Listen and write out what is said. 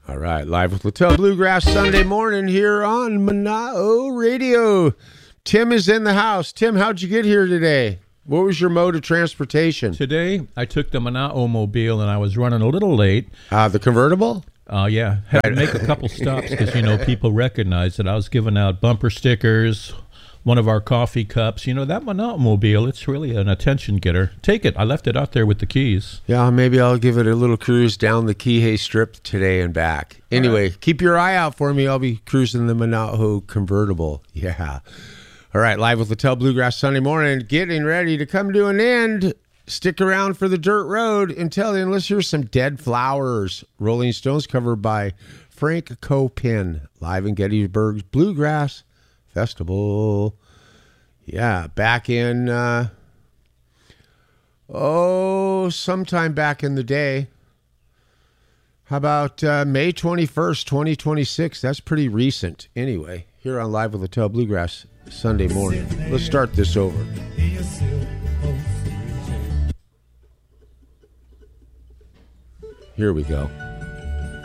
All right, live with Littell Bluegrass Sunday morning here on Mana'o Radio. Tim is in the house. Tim, how'd you get here today? What was your mode of transportation? Today, I took the Mana'o Mobile, and I was running a little late. The convertible? Yeah, had to make a couple stops because, people recognize that I was giving out bumper stickers, one of our coffee cups. That Mana'o Mobile, it's really an attention getter. Take it. I left it out there with the keys. Yeah, maybe I'll give it a little cruise down the Kihei Strip today and back. Anyway, Keep your eye out for me. I'll be cruising the Mana'o convertible. Yeah. All right, live with Littell Bluegrass Sunday morning, getting ready to come to an end. Stick around for the dirt road until then. Let's hear some Dead Flowers. Rolling Stones covered by Frank Copin, live in Gettysburg's Bluegrass Festival. Yeah, back in, sometime back in the day. How about May 21st, 2026? That's pretty recent. Anyway, here on Live with Littell Bluegrass Sunday morning. Let's start this over. Here we go.